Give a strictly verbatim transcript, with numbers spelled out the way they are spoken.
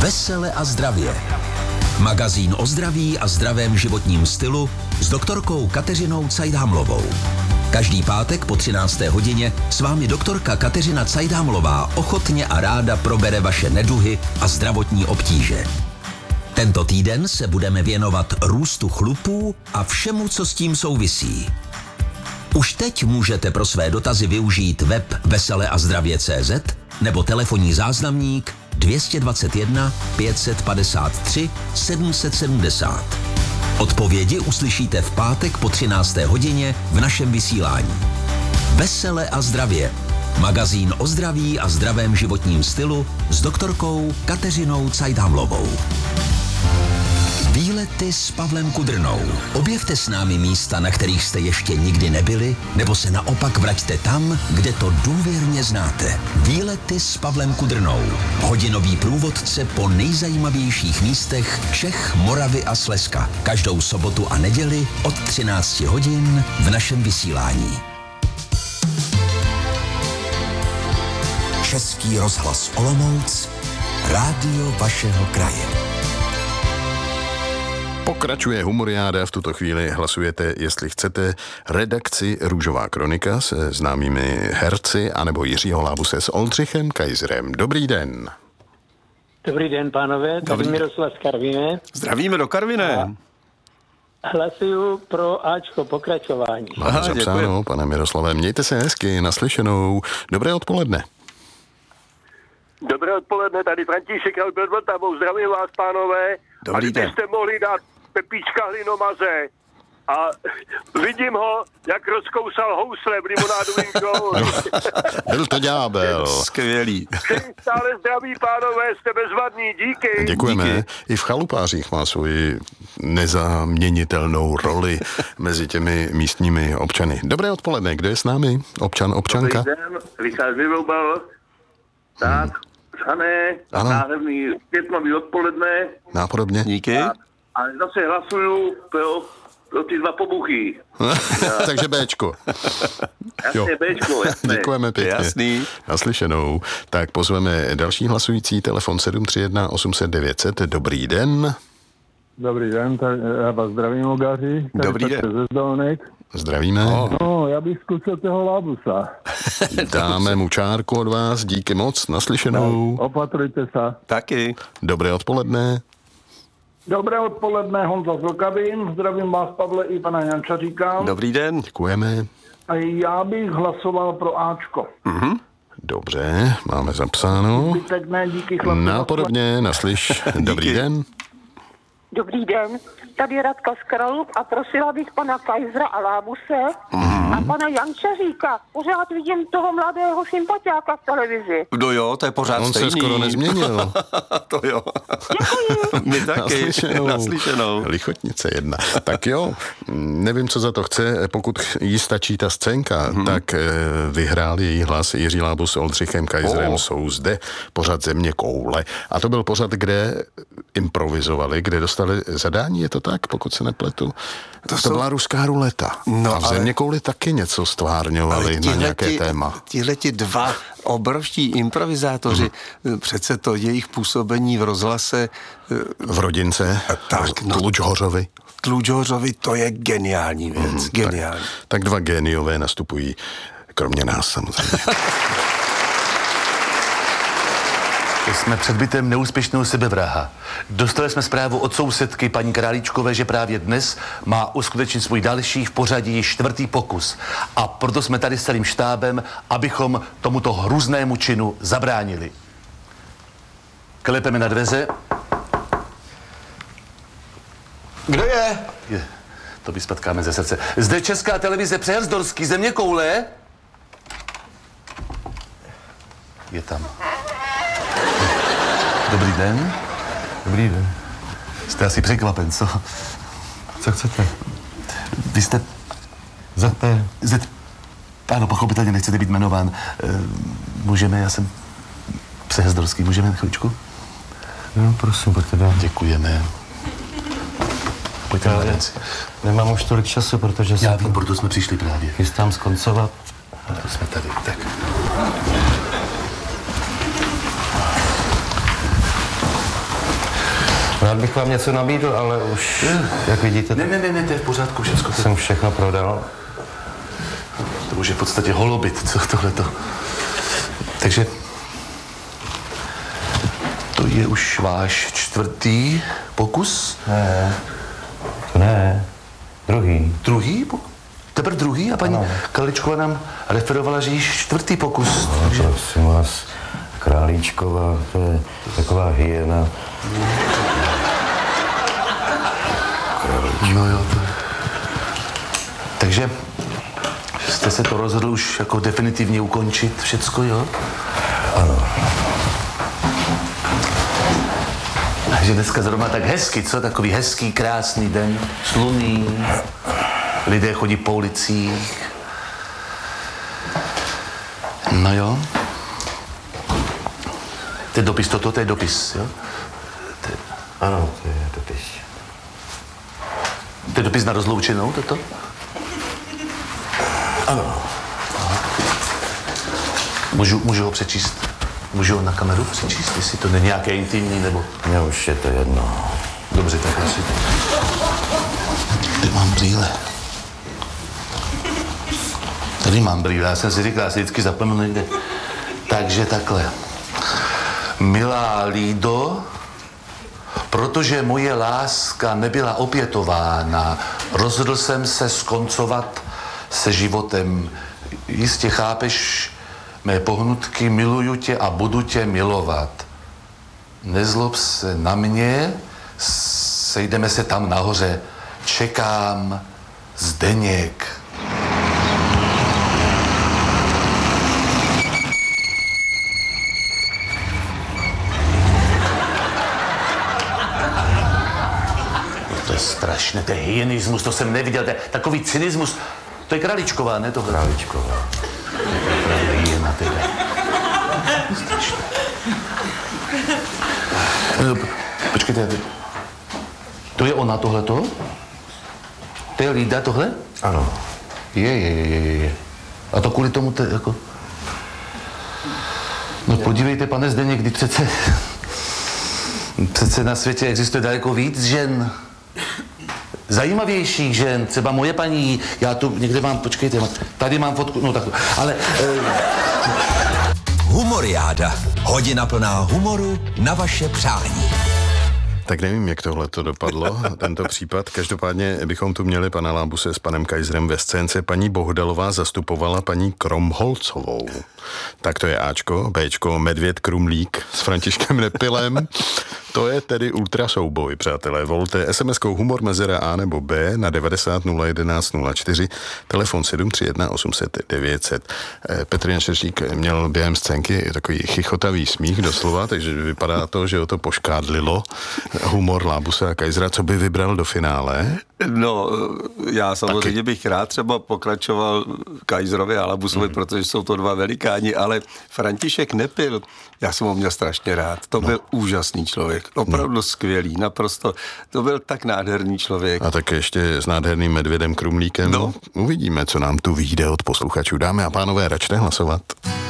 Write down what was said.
Vesele a zdravě. Magazín o zdraví a zdravém životním stylu s doktorkou Kateřinou Cajdhamlovou. Každý pátek po třinácté hodině s vámi doktorka Kateřina Cajdhamlová ochotně a ráda probere vaše neduhy a zdravotní obtíže. Tento týden se budeme věnovat růstu chlupů a všemu, co s tím souvisí. Už teď můžete pro své dotazy využít web vesele a zdravě tečka cé zet nebo telefonní záznamník dvě stě dvacet jedna pět set padesát tři sedm set sedmdesát. Odpovědi uslyšíte v pátek po třinácté hodině v našem vysílání. Vesele a zdravě. Magazín o zdraví a zdravém životním stylu s doktorkou Kateřinou Cajdhamlovou. Výlety s Pavlem Kudrnou. Objevte s námi místa, na kterých jste ještě nikdy nebyli, nebo se naopak vraťte tam, kde to důvěrně znáte. Výlety s Pavlem Kudrnou. Hodinový průvodce po nejzajímavějších místech Čech, Moravy a Slezska. Každou sobotu a neděli od třinácti hodin v našem vysílání. Český rozhlas Olomouc, rádio vašeho kraje. Pokračuje humoriáda, v tuto chvíli hlasujete, jestli chcete, redakci Růžová kronika se známými herci anebo Jiřího Lábuse s Oldřichem Kajzrem. Dobrý den. Dobrý den, pánové, tady Miroslav z Karviné. Zdravíme do Karviné. Hlasuju pro Ačko, pokračování. Máme zapsáno, pane Miroslave, mějte se hezky, naslyšenou. Dobré odpoledne. Dobré odpoledne, tady František Albert Vltavou, zdravím vás, pánové. Dobrý a den. kdybyste mohli dát Pepíčka Hlinomaze a vidím ho, jak rozkousal housle v limonádovým show. Byl to ďábel. Skvělý. Stále zdraví, pánové, jste bezvadní, díky. Děkujeme. Díky. I v chalupářích má svoji nezaměnitelnou roli mezi těmi místními občany. Dobré odpoledne, kdo je s námi? Občan, občanka? Dobrý den, Richard Vyroubal. Tak, hmm. Hané, nádherný květnový odpoledne. Nápodobně. Díky. A, a zase hlasuju pro, pro ty dva pobuchy. Takže Béčko. Jasně, Béčko, jasně. Děkujeme pěkně. Jasný. Naslyšenou. Tak pozveme další hlasující, telefon sedm tři jedna osm set devět set. Dobrý den. Dobrý den, tady, já vás zdravím, Ogáři. Dobrý den. Zdravíme. No, no, já bych zkusil toho Lábusa. Dáme mu čárku od vás, díky moc, naslyšenou. No, opatrujte se. Taky. Dobré odpoledne. Dobré odpoledne, Honza z Vlkavín. Zdravím vás, Pavle, i pana Janča říkám. Dobrý den. Děkujeme. A já bych hlasoval pro Ačko. Mhm. Dobře, máme zapsáno. Zbytek ne, díky chlapi. Nápodobně, naslyš. Dobrý den. Dobrý den, tady Radka z Kralup a prosila bych pana Kajzra a Lábuse mm. a pana Jančaříka. Pořád vidím toho mladého sympatiáka v televizi. No jo, to je pořád On stejný. se skoro nezměnil. To jo. Děkuji. My taky. Naslyšenou. Naslyšenou. Lichotnice jedna. Tak jo, nevím, co za to chce. Pokud jí stačí ta scénka, hmm. tak vyhrál její hlas Jiří Lábus s Oldřichem Kajzrem. Oh. Jsou zde pořad Země koule. A to byl pořad, kde improvizovali, kde dostali zadání, je to tak, pokud se nepletu? To, to jsou... byla ruská ruleta. No, a v Země kouli taky něco stvárňovali na nějaké téma. Tihleti dva obrovští improvizátoři, hmm. přece to jejich působení v rozhlase... V Rodince, tak, no, Tlučhořovi. Tlučhořovi, to je geniální věc, hmm, geniální. Tak, tak dva géniové nastupují, kromě nás samozřejmě. Jsme před bytem neúspěšného sebevraha. Dostali jsme zprávu od sousedky paní Králíčkové, že právě dnes má uskutečnit svůj další v pořadí čtvrtý pokus. A proto jsme tady s celým štábem, abychom tomuto hrůznému činu zabránili. Klepeme na dveře. Kdo je? je to vyspatkáme ze srdce. Zde Česká televize Přehrzdorský, Země koule. Je tam. Dobrý den. Dobrý den. Jste asi překvapen, co? Co chcete? Vy jste... Z P. Z... Ano, pochopitelně nechcete být jmenován. E, můžeme, já jsem Přehrzdorský, můžeme na chvíličku? No, prosím, pojďte dál. Děkujeme. Pojďte na věci. Nemám už tolik času, protože... Já vím, proto jsme přišli právě. Chystám skoncovat. Proto jsme tady, tak. Rád bych vám něco nabídl, ale už, jak vidíte, Ne, ne, ne, ne, to je v pořádku, všechno. jsem všechno prodal. To už je v podstatě holobit, co tohleto. Takže to je už váš čtvrtý pokus? Ne, to ne, druhý. Druhý? Teprve druhý? A paní ano. Karličková nám referovala, že již čtvrtý pokus. No, takže... prosím vás, Králíčková, to je taková hyena. No jo, to... Takže jste se to rozhodl už jako definitivně ukončit všecko, jo? Ano. Takže dneska zrovna tak hezky, co? Takový hezký, krásný den, slunný, lidé chodí po ulicích. No jo. To je dopis, toto, to je dopis, jo? To je... Ano, to je dopis. To je dopis na rozloučenou, toto? Ano. Můžu, můžu ho přečíst? Můžu ho na kameru přečíst, jestli to není nějaké intimní, nebo... Mně už je to jedno. Dobře, tak asi. Tady mám brýle. Tady mám brýle, já jsem si říkal, já si vždycky zapomenu někde. Takže takhle. Milá Lído, protože moje láska nebyla opětována, rozhodl jsem se skoncovat se životem. Jistě chápeš mé pohnutky, miluju tě a budu tě milovat. Nezlob se na mě, sejdeme se tam nahoře. Čekám, Zdeněk. To je strašné, to je hyenismus, to jsem neviděl, to je takový cynismus. To je Králíčková, ne to? Králíčková. Právě hyena teda. Strašné. Počkejte, to je ona tohleto? To je Lída tohle? Ano. Je, je, je, je, je. A to kvůli tomu, to jako... No podívejte, pane Zdeněk, kdy přece... Přece na světě existuje daleko víc žen. Zajímavějších žen, třeba moje paní, já tu někde mám, počkejte, tady mám fotku, no tak, ale... Eh... Humoriáda. Hodina plná humoru na vaše přání. Tak nevím, jak tohle to dopadlo, tento případ. Každopádně bychom tu měli pana Lábuse s panem Kajzrem ve scénce. Paní Bohdalová zastupovala paní Kromholcovou. Tak to je Ačko, Bčko, Medvěd Krumlík s Františkem Nepilem. To je tedy ultra souboj, přátelé. Volte es em eskou humor mezera A nebo B na devadesát nula jedenáct nula čtyři, telefon sedm tři jedna osm set devět set. Petr Jančeřík měl během scénky takový chichotavý smích doslova, takže vypadá to, že ho to poškádlilo. Humor Lábuse a Kajzra, co by vybral do finále? No, já samozřejmě bych rád třeba pokračoval Kajzrovi a Lábusovi, mm. protože jsou to dva velikáni, ale František Nepil, já jsem ho měl strašně rád. To no. byl úžasný člověk, opravdu no. skvělý, naprosto. To byl tak nádherný člověk. A tak ještě s nádherným Medvědem Krumlíkem. No. Uvidíme, co nám tu vyjde od posluchačů. Dámy a pánové, račte hlasovat.